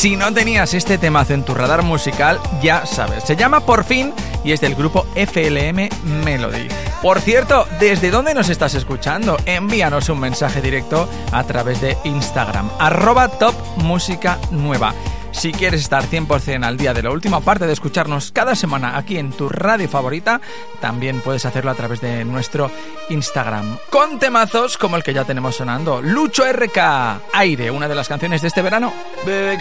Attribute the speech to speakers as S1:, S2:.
S1: Si no tenías este temazo en tu radar musical, ya sabes, se llama Por Fin y es del grupo FLM Melody. Por cierto, ¿desde dónde nos estás escuchando? Envíanos un mensaje directo a través de Instagram, @topmusicanueva. Si quieres estar 100% al día de la última parte de escucharnos cada semana aquí en tu radio favorita, también puedes hacerlo a través de nuestro Instagram. Con temazos como el que ya tenemos sonando, Lucho RK, Aire, una de las canciones de este verano.
S2: Bebé,